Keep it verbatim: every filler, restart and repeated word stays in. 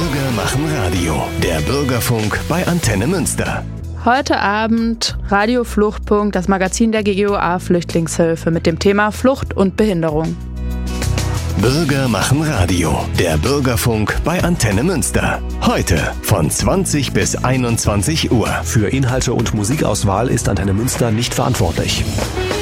Bürger machen Radio. Der Bürgerfunk bei Antenne Münster. Heute Abend Radio Fluchtpunkt, das Magazin der G G O A-Flüchtlingshilfe mit dem Thema Flucht und Behinderung. Bürger machen Radio. Der Bürgerfunk bei Antenne Münster. Heute von zwanzig bis einundzwanzig Uhr. Für Inhalte und Musikauswahl ist Antenne Münster nicht verantwortlich.